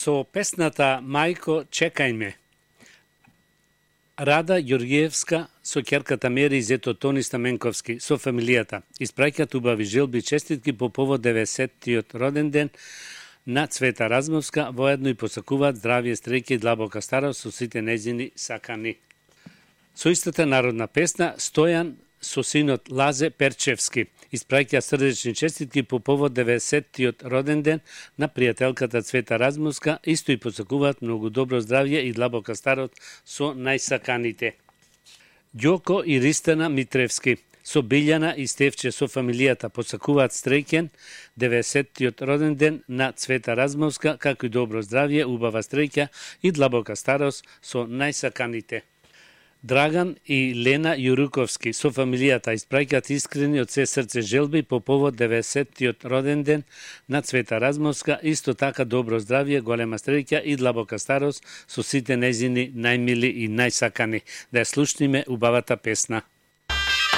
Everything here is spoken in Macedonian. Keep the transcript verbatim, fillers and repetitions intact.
Со песната Мајко, чекај ме. Рада Ѓорѓиевска со ќерката Мери и зето Тони Стаменковски со фамилијата испраќаат убави желби и честитки по повод деветдесеттиот роден ден на Цвета Размовска, воедно и посакуваат здравје, среќа и длабока старост со сите нејзини сакани. Со истата народна песна Стојан со синот Лазе Перчевски испраќа срдечни честитки по повод деветдесеттиот роден ден на пријателката Цвета Размовска, исто и посакуваат многу добро здравје и длабока старост со најсаканите. Ѓоко и Ристана Митревски со Билјана и Стевче со фамилијата посакуваат среќен деветдесеттиот роден ден на Цвета Размовска, како и добро здравје, убава среќа и длабока старост со најсаканите. Драган и Лена Јуруковски со фамилијата испраќаат искрени од се срце желби по повод деветдесеттиот роден ден на Цвета Размовска, исто така добро здравје, голема среќа и длабока старост со сите нејзини најмили и најсакани. Да ја слушниме убавата песна.